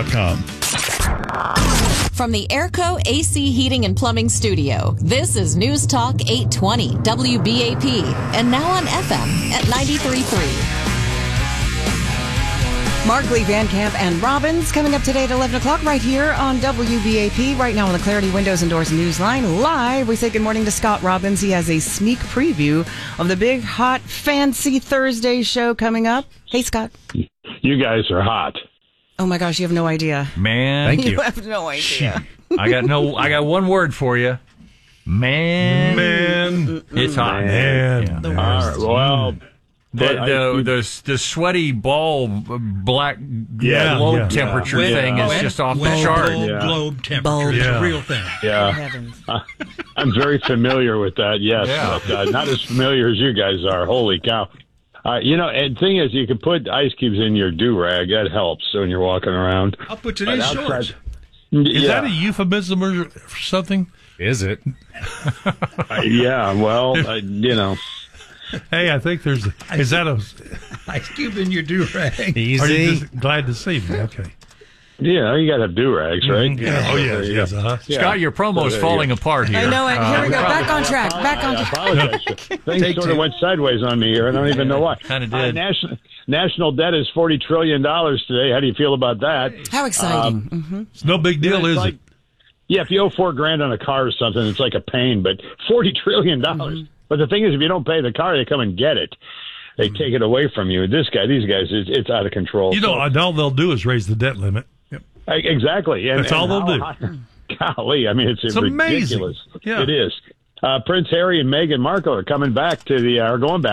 AirCo.com. From the Airco AC Heating and Plumbing Studio, this is News Talk 820 WBAP, and now on FM at 93.3. Markley, Van Camp, and Robbins coming up today at 11 o'clock right here on WBAP. Right now on the Clarity Windows and Doors Newsline. Live, we say good morning to Scott Robbins. He has a sneak preview of the big, hot, fancy Thursday show coming up. Hey, Scott. You guys are hot. Oh, my gosh, you have no idea. Man. Thank you. You have no idea. I got one word for you. Man. It's hot. Man. Yeah. All right, well... The sweaty ball black globe temperature thing is just off the chart. Globe temperature is a real thing. Yeah. Heavens. I'm very familiar with that, yes. Yeah. But not as familiar as you guys are. Holy cow. And the thing is, you can put ice cubes in your do-rag. That helps when you're walking around. I'll put today's shorts. Is that a euphemism or something? Is it? Yeah, well, Hey, I think there's... Is that a... Ice cube in your do-rag. Are you just glad to see me? Okay. Yeah, you got to have do-rags, right? Yeah. Oh, yes. Scott, your promo is falling apart here. I know it. Here we go. Back on track. I apologize. Things sort of went sideways on me here. I don't even know why. Kind of did. National debt is $40 trillion today. How do you feel about that? How exciting. It's no big deal, is it? Yeah, if you owe $4,000 on a car or something, it's like a pain, but $40 trillion. But the thing is, if you don't pay the car, they come and get it. They take it away from you. These guys, it's out of control. All they'll do is raise the debt limit. Exactly. That's all they'll do. Golly, I mean, it's ridiculous. Amazing. Yeah. It is. Prince Harry and Meghan Markle are going back to the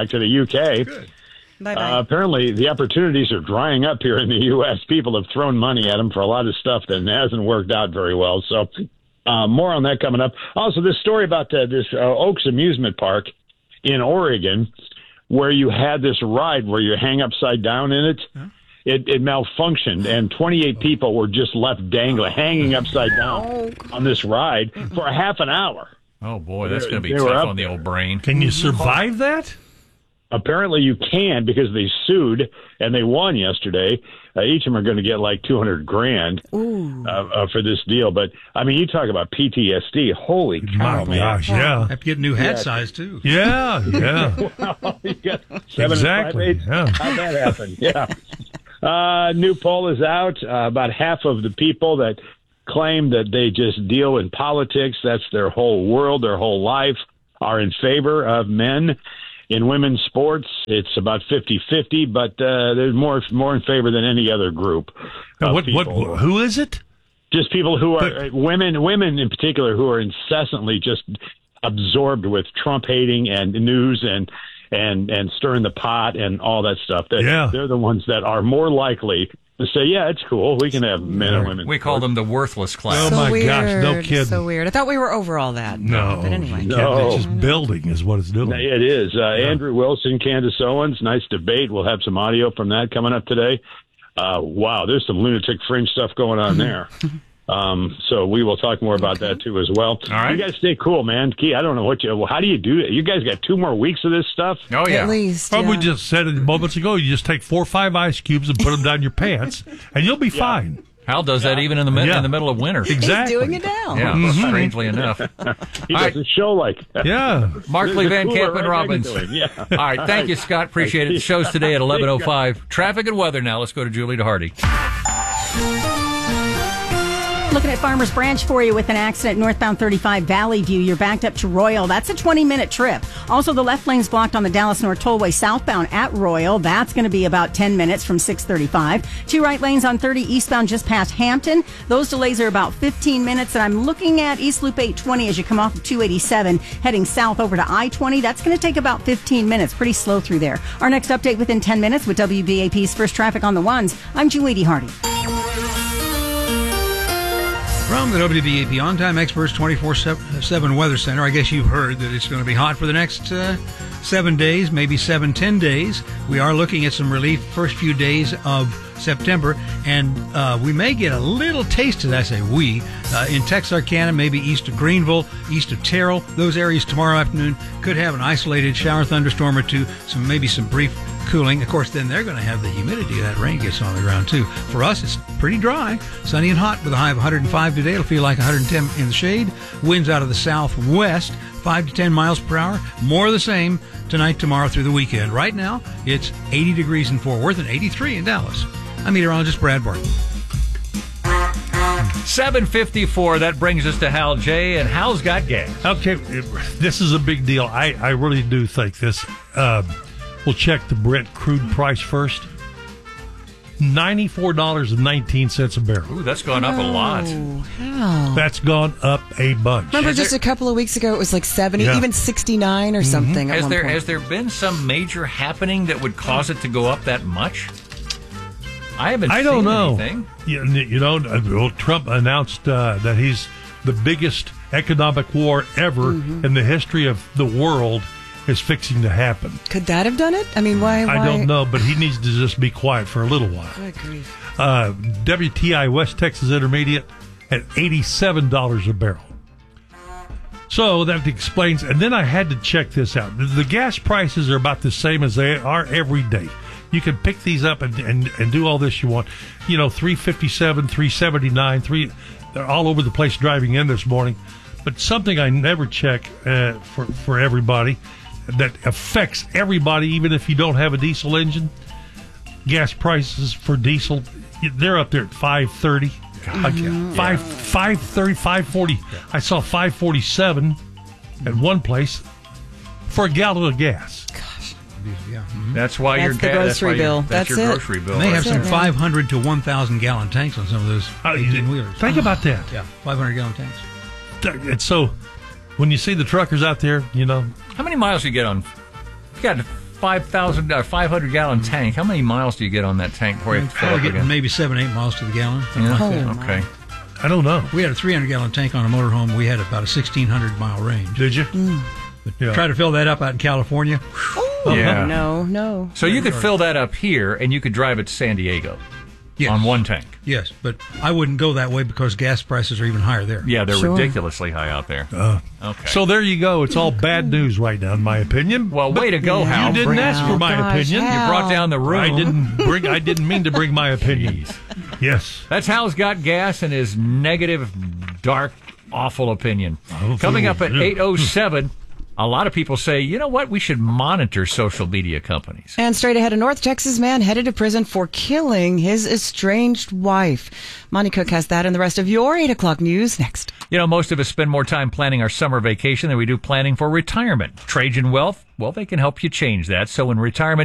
UK. Good. Bye-bye. Apparently, the opportunities are drying up here in the U.S. People have thrown money at them for a lot of stuff that hasn't worked out very well. So more on that coming up. Also, this story about this Oaks Amusement Park in Oregon, where you had this ride where you hang upside down in it. Huh? It malfunctioned, and 28 people were just left hanging upside down on this ride for a half an hour. Oh, boy, that's going to be tough on the old brain. Can you survive that? Apparently you can, because they sued and they won yesterday. Each of them are going to get like $200,000 for this deal. But I mean, you talk about PTSD. Holy cow, man! Gosh, yeah. Have to get a new hat size too. Yeah. Well, you got 7 exactly. 5/8. Yeah. How'd that happen? Yeah. New poll is out. About half of the people that claim that they just deal in politics, that's their whole world, their whole life, are in favor of men. In women's sports, it's about 50-50, but there's more in favor than any other group. Who is it? Just people who are women in particular, who are incessantly just absorbed with Trump hating and news and stirring the pot and all that stuff. They're the ones that are more likely to say, yeah, it's cool. We can have men and women. We call them the worthless class. Oh, my gosh, no kidding. So weird. I thought we were over all that. No. But anyway. No. It's just building is what it's doing. It is. Andrew Wilson, Candace Owens, nice debate. We'll have some audio from that coming up today. Wow, there's some lunatic fringe stuff going on there. So we will talk more about that too as well. All right. You guys stay cool, man. Key, I don't know how do you do it? You guys got 2 more weeks of this stuff? Oh, yeah. At least. We just said it moments ago. You just take 4 or 5 ice cubes and put them down your pants, and you'll be fine. Hal does that even in the middle of winter. Exactly. He's doing it now. Yeah, strangely enough. He does a show like that. Yeah. Markley, Van Camp, and Robbins. Yeah. All right, thank you, Scott. Appreciate it. The show's today at 11:05. Traffic and weather now. Let's go to Julie DeHardy. Looking at Farmers Branch for you with an accident northbound 35 Valley View. You're backed up to Royal. That's a 20-minute trip. Also, the left lane's blocked on the Dallas North Tollway southbound at Royal. That's going to be about 10 minutes from 635. 2 right lanes on 30 eastbound just past Hampton. Those delays are about 15 minutes. And I'm looking at East Loop 820 as you come off of 287 heading south over to I-20. That's going to take about 15 minutes. Pretty slow through there. Our next update within 10 minutes with WBAP's First Traffic on the Ones. I'm Julie DeHardy. From the WBAP On-Time Experts 24/7 Weather Center, I guess you've heard that it's going to be hot for the next 7 days, maybe 10 days. We are looking at some relief first few days of September, and we may get a little taste of that. I say we. In Texarkana, maybe east of Greenville, east of Terrell. Those areas tomorrow afternoon could have an isolated shower thunderstorm or two, maybe some brief cooling. Of course, then they're going to have the humidity. That rain gets on the ground, too. For us, it's pretty dry, sunny and hot with a high of 105 today. It'll feel like 110 in the shade. Winds out of the southwest, 5 to 10 miles per hour. More of the same tonight, tomorrow, through the weekend. Right now, it's 80 degrees in Fort Worth and 83 in Dallas. I'm meteorologist Brad Barton. 7:54. That brings us to Hal J. And Hal's got gas. Okay, this is a big deal. I really do think this. We'll check the Brent crude price first. $94.19 a barrel. Ooh, that's gone up a lot. How? That's gone up a bunch. Remember, just a couple of weeks ago, it was like 70, even 69 or something. At one point. Has there been some major happening that would cause it to go up that much? I don't know. Anything. You know, well, Trump announced that he's the biggest economic war ever in the history of the world is fixing to happen. Could that have done it? I mean, why? I don't know, but he needs to just be quiet for a little while. Good grief. WTI West Texas Intermediate at $87 a barrel. So that explains, and then I had to check this out. The gas prices are about the same as they are every day. You can pick these up and do all this you want. You know, $3.57, $3.79, they're all over the place driving in this morning. But something I never check for everybody that affects everybody, even if you don't have a diesel engine, gas prices for diesel, they're up there at $5.30. $5.30, $5.40. I saw $5.47 at one place for a gallon of gas. Yeah. That's why That's your the grocery bill. That's your grocery bill. And they have right? some 500 to 1,000 gallon tanks on some of those 18-wheelers. Think about that. Yeah, 500 gallon tanks. And so when you see the truckers out there, you know. How many miles do you get on? You got a 500 gallon tank. How many miles do you get on that tank before you have to fill up Probably again? maybe 7-8 miles to the gallon. Yeah. Okay. I don't know. We had a 300 gallon tank on a motorhome. We had about a 1,600 mile range. Did you? But Yeah. try to fill that up out in California. Yeah. No. So you could fill that up here, and you could drive it to San Diego Yes. on one tank. Yes, but I wouldn't go that way because gas prices are even higher there. Yeah, they're Sure. ridiculously high out there. Okay. So there you go. It's all bad news right now, in my opinion. Well, way to go, Hal. You didn't ask for my gosh, opinion. Hal. You brought down the room. I didn't mean to bring my opinion. Yes. That's Hal's got gas and his negative, dark, awful opinion. Coming up at 8:07, a lot of people say, you know what, we should monitor social media companies. And straight ahead, a North Texas man headed to prison for killing his estranged wife. Monty Cook has that and the rest of your 8 o'clock news next. You know, most of us spend more time planning our summer vacation than we do planning for retirement. Trajan Wealth, well, they can help you change that. So when retirement